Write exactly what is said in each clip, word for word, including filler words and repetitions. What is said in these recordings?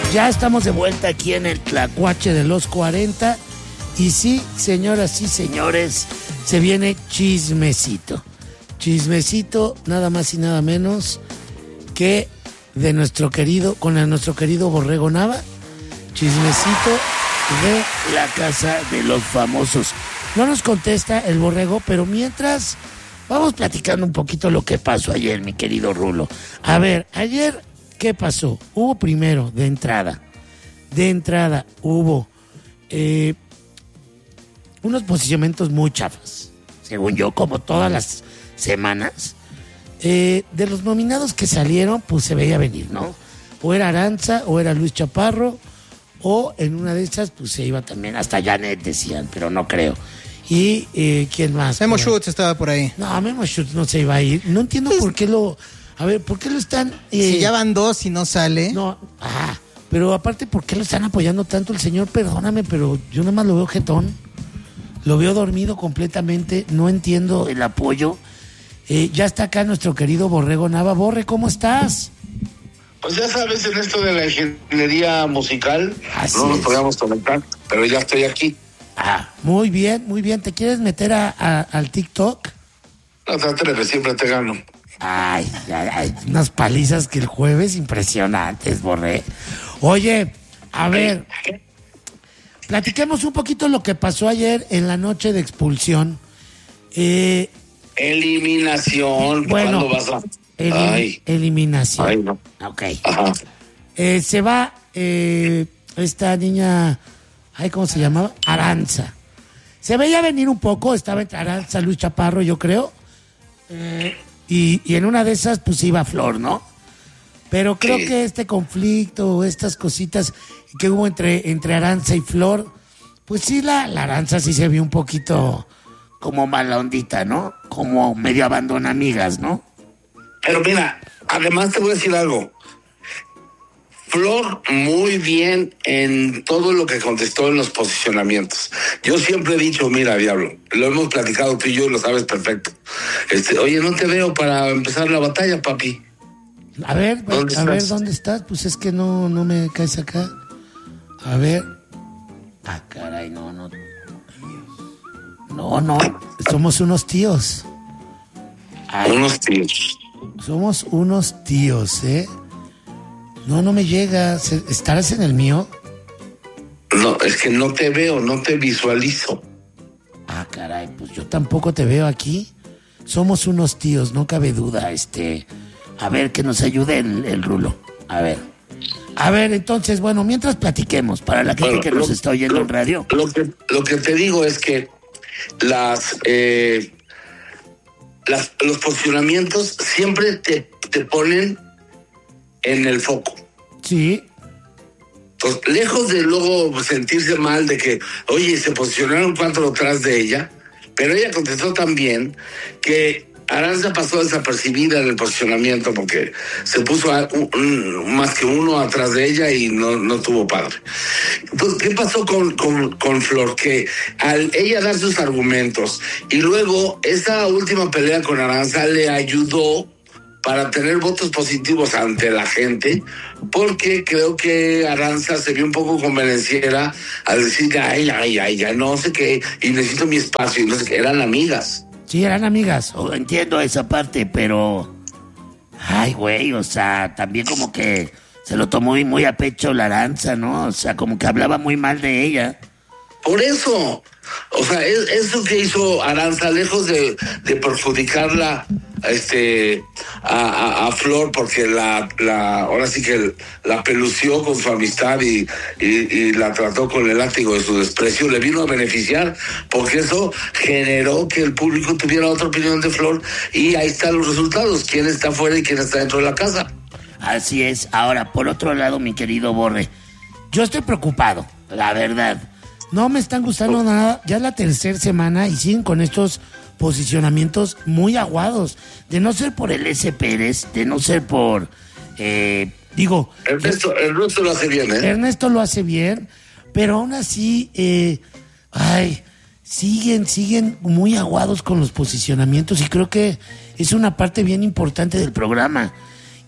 Ya estamos de vuelta aquí en el Tlacuache de los cuarenta. Y sí, señoras y señores, se viene chismecito. Chismecito, nada más y nada menos que de nuestro querido, con el, nuestro querido Borrego Nava. Chismecito de la Casa de los Famosos. No nos contesta el Borrego, pero mientras vamos platicando un poquito lo que pasó ayer, mi querido Rulo. A ver, ayer, ¿qué pasó? Hubo primero, de entrada, de entrada, hubo eh, unos posicionamientos muy chafas, según yo, como todas las semanas. Eh, de los nominados que salieron, pues se veía venir, ¿no? O era Aranza, o era Luis Chaparro, o en una de esas, pues se iba también, hasta Janet decían, pero no creo. Y, eh, ¿quién más? Memo Schutz estaba por ahí. No, Memo Schutz no se iba a ir. No entiendo pues, por qué lo... A ver, ¿por qué lo están...? Eh, si ya van dos y no sale. No, ah, pero aparte, ¿por qué lo están apoyando tanto el señor? Perdóname, pero yo nada más lo veo jetón. Lo veo dormido completamente. No entiendo el apoyo. Eh, ya está acá nuestro querido Borrego Nava. Borre, ¿cómo estás? Pues ya sabes, en esto de la ingeniería musical, Así no nos es. podíamos conectar, pero ya estoy aquí. Ah, muy bien, muy bien. ¿Te quieres meter a, a, al TikTok? No te atreves, siempre te gano. Ay, ay, ay, unas palizas que el jueves impresionantes, Borré. Oye, a ver, platiquemos un poquito lo que pasó ayer en la noche de expulsión. Eh, Eliminación. Bueno, ¿Cuándo vas a...? Elim- Ay. Eliminación. Ay, no. Ok. Ajá. Eh, se va eh, esta niña, ay, ¿cómo se llamaba? Aranza. Se veía venir un poco, estaba entre Aranza, Luis Chaparro, yo creo. Eh, y, y en una de esas, pues iba Flor, ¿no? Pero creo Sí. que este conflicto, estas cositas que hubo entre, entre Aranza y Flor, pues sí, la, la Aranza sí se vio un poquito como mala ondita, ¿no? Como medio abandona amigas, ¿no? Pero mira, además te voy a decir algo. Flor muy bien en todo lo que contestó en los posicionamientos. Yo siempre he dicho, mira, Diablo, lo hemos platicado tú y yo, lo sabes perfecto. Este, oye, no te veo para empezar la batalla, papi. A ver, ¿Dónde a ver, estás? ¿dónde estás? Pues es que no, no me caes acá. A ver. Ah, caray, no, no. No, no, somos unos tíos. Ay, Unos tíos. somos unos tíos, ¿eh? No, no me llega. ¿Estarás en el mío? No, es que no te veo, no te visualizo. Ah, caray, pues yo tampoco te veo aquí. Somos unos tíos, no cabe duda, este... A ver, que nos ayude el, el Rulo. A ver. A ver, entonces, bueno, mientras platiquemos, para la gente Bueno, que nos lo- está oyendo lo- en radio. Lo que, lo que te digo es que las, eh, las los posicionamientos siempre te, te ponen en el foco. Sí. Pues, lejos de luego sentirse mal de que, oye, se posicionaron cuatro atrás de ella, pero ella contestó también que Aranza pasó desapercibida en el posicionamiento porque se puso a, un, un, más que uno atrás de ella y no, no tuvo padre. Entonces, ¿qué pasó con, con, con Flor? Que al ella dar sus argumentos y luego esa última pelea con Aranza le ayudó para tener votos positivos ante la gente, porque creo que Aranza se vio un poco convenenciera al decir, ay, ay, ay, ya no sé qué, y necesito mi espacio, y no sé qué, eran amigas. Sí, eran amigas. Oh, entiendo esa parte, pero... Ay, güey, o sea, también como que se lo tomó muy, muy a pecho la Aranza, ¿no? O sea, como que hablaba muy mal de ella. Por eso, o sea, es, eso que hizo Aranza, lejos de, de perjudicarla este, a, a, a Flor, porque la, la ahora sí que la pelució con su amistad y, y, y la trató con el látigo de su desprecio, le vino a beneficiar, porque eso generó que el público tuviera otra opinión de Flor, y ahí están los resultados, quién está fuera y quién está dentro de la casa. Así es. Ahora, por otro lado, mi querido Borre, yo estoy preocupado, la verdad. No me están gustando nada. Ya es la tercera semana y siguen con estos posicionamientos muy aguados. De no ser por el S. Pérez, de no ser por... Eh, digo... Ernesto, Ernesto lo hace bien, ¿eh? Ernesto lo hace bien, pero aún así... Eh, ay, siguen, siguen muy aguados con los posicionamientos y creo que es una parte bien importante del programa.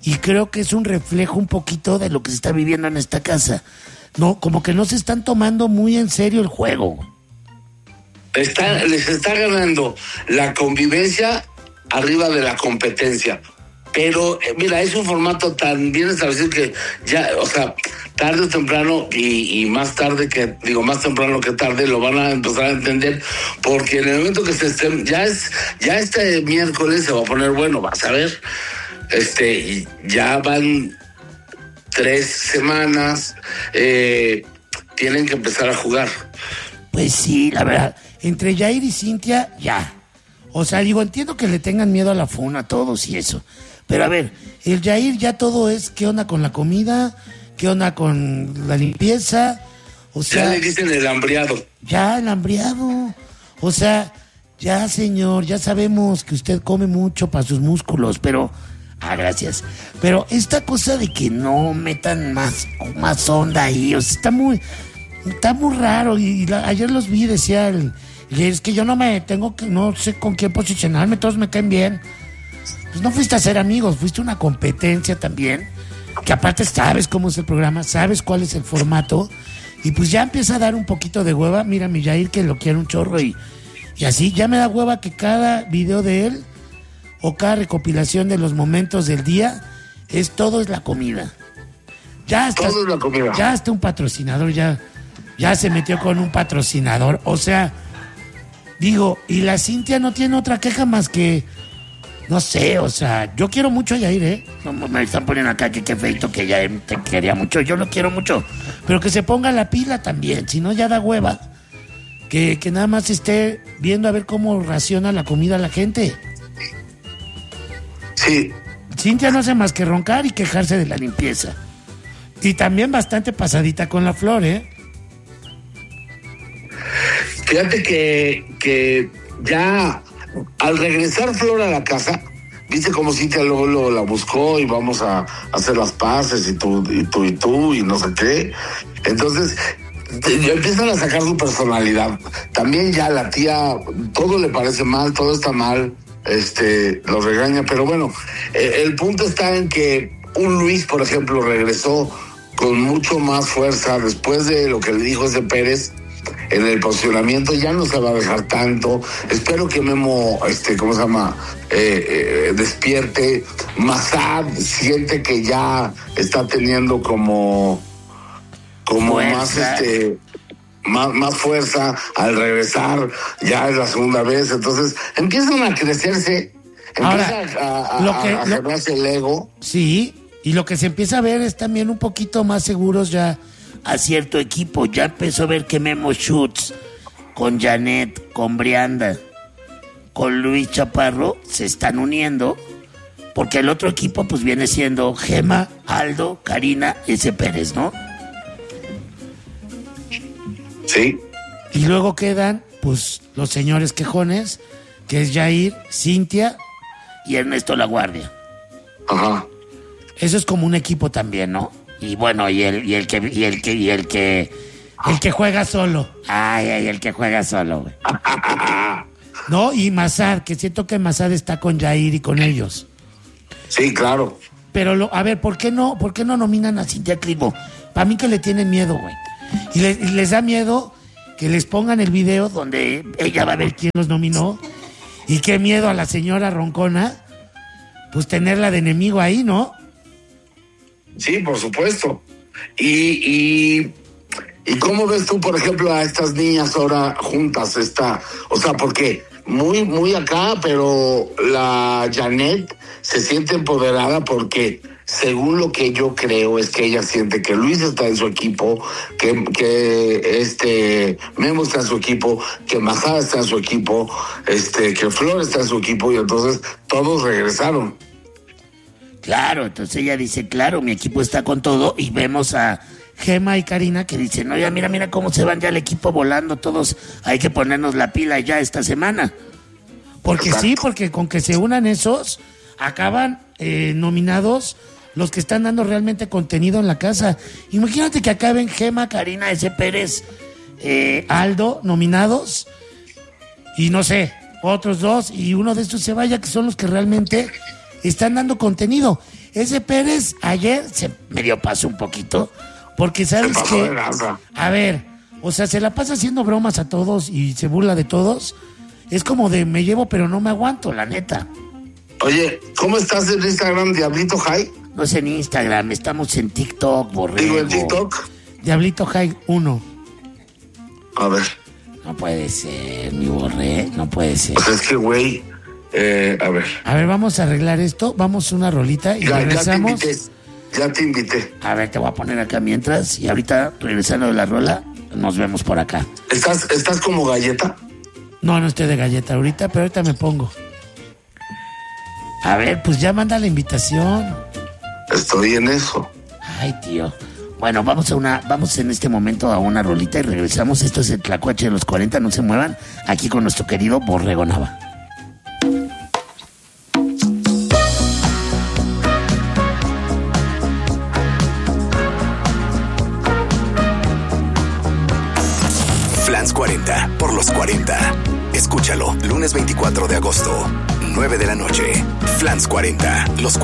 y creo que es un reflejo un poquito de lo que se está viviendo en esta casa. No, como que no se están tomando muy en serio el juego. Está, les está ganando la convivencia arriba de la competencia. Pero, eh, mira, es un formato tan bien establecido que ya, o sea, tarde o temprano, y, y más tarde que, digo, más temprano que tarde, lo van a empezar a entender, porque en el momento que se estén, ya es, ya este miércoles se va a poner bueno, vas a ver, este, y ya van tres semanas, eh, tienen que empezar a jugar. Pues sí, la verdad, entre Jair y Cintia, ya. O sea, digo, entiendo que le tengan miedo a la funa a todos y eso. Pero a ver, el Jair ya todo es, ¿qué onda con la comida? ¿Qué onda con la limpieza? O sea, ya le dicen el hambriado. Ya, el hambriado. O sea, ya señor, ya sabemos que usted come mucho para sus músculos, pero... Ah, gracias. Pero esta cosa de que no metan más, más onda ahí, o sea, está muy... Está muy raro. Y, y la, ayer los vi, decía el... Y es que yo no me tengo que... No sé con quién posicionarme, todos me caen bien. Pues no fuiste a ser amigos, fuiste a una competencia también, que aparte sabes cómo es el programa, sabes cuál es el formato, y pues ya empieza a dar un poquito de hueva. Mira, mi Jair, que lo quiere un chorro, y, y así ya me da hueva que cada video de él, o cada recopilación de los momentos del día, es todo es la comida. Ya hasta, todo es la comida. Ya hasta un patrocinador, ya, ya se metió con un patrocinador, o sea, digo, y la Cintia no tiene otra queja más que... No sé, o sea, yo quiero mucho a Yair, ¿eh? No, me están poniendo acá que qué feito que Yair te quería mucho, yo lo quiero mucho. Pero que se ponga la pila también, si no ya da hueva. Que, que nada más esté viendo a ver cómo raciona la comida a la gente. Sí. Cintia no hace más que roncar y quejarse de la limpieza. Y también bastante pasadita con la Flor, ¿eh? Fíjate que, que ya... Al regresar Flor a la casa, viste como Cintia luego, luego la buscó y vamos a, a hacer las paces y tú, y tú y tú y no sé qué. Entonces, te, empiezan a sacar su personalidad. También ya la tía, todo le parece mal, todo está mal, este, lo regaña, pero bueno, eh, el punto está en que un Luis, por ejemplo, regresó con mucho más fuerza después de lo que le dijo ese Pérez. En el posicionamiento ya no se va a dejar tanto. Espero que Memo, este, ¿cómo se llama? Eh, eh, despierte. Massad siente que ya está teniendo como, como fuerza. más, este, más, más fuerza al regresar. Ya es la segunda vez. Entonces empiezan a crecerse. Ahora, empieza a, a, lo que, a, a generarse el ego. Sí, y lo que se empieza a ver es también un poquito más seguros ya a cierto equipo. Ya empezó a ver que Memo Schutz con Janet, con Brianda, con Luis Chaparro se están uniendo, porque el otro equipo pues viene siendo Gema, Aldo, Karina, ese Pérez, ¿no? Sí. Y luego quedan pues los señores quejones, que es Jair, Cintia y Ernesto La Guardia. Ajá. Eso es como un equipo también, ¿no? Y bueno, y el, y el que, y el que, y el que, el que juega solo. Ay, ay, el que juega solo, güey. No, y Massad, que siento que Massad está con Jair y con ellos. Sí, claro. Pero, lo, a ver, ¿por qué no, por qué no nominan a Cintia Clitbo? Para mí que le tienen miedo, güey. Y, le, y les da miedo que les pongan el video donde ella va a ver quién los nominó. Y qué miedo a la señora Roncona, pues tenerla de enemigo ahí, ¿no? Sí, por supuesto. Y, y, y cómo ves tú, por ejemplo, a estas niñas ahora juntas, esta, o sea, porque muy, muy acá, pero la Janet se siente empoderada porque, según lo que yo creo, es que ella siente que Luis está en su equipo, que, que este Memo está en su equipo, que Massad está en su equipo, este, que Flor está en su equipo, y entonces todos regresaron. Claro, entonces ella dice, claro, mi equipo está con todo, y vemos a Gema y Karina que dicen, no, ya mira, mira cómo se van ya el equipo volando, todos hay que ponernos la pila ya esta semana. Porque Exacto. Sí, porque con que se unan esos, acaban eh, nominados los que están dando realmente contenido en la casa. Imagínate que acaben Gema, Karina, ese Pérez, eh, Aldo, nominados, y no sé, otros dos, y uno de estos se vaya, que son los que realmente están dando contenido. Ese Pérez ayer se medio pasó un poquito, porque sabes que, a ver, o sea, se la pasa haciendo bromas a todos y se burla de todos. Es como de me llevo pero no me aguanto, la neta. Oye, ¿cómo estás en Instagram, Diablito High? No es en Instagram, estamos en TikTok, Borrego. Digo, en TikTok. Diablito High uno. A ver. No puede ser, mi Borré, no puede ser. Pues es que, güey, eh, a ver. A ver, vamos a arreglar esto, vamos a una rolita y ya, regresamos. Ya te invité, ya te invité. A ver, te voy a poner acá mientras y ahorita, regresando de la rola, nos vemos por acá. ¿Estás, estás como galleta? No, no estoy de galleta ahorita, pero ahorita me pongo. A ver, pues ya manda la invitación. Estoy en eso. Ay, tío. Bueno, vamos a una, vamos en este momento a una rolita y regresamos. Esto es el Tlacuache de los cuarenta, no se muevan. Aquí con nuestro querido Borrego Nava. Flans cuarenta por los cuarenta. Escúchalo, lunes veinticuatro de agosto, nueve de la noche. Flans cuarenta, los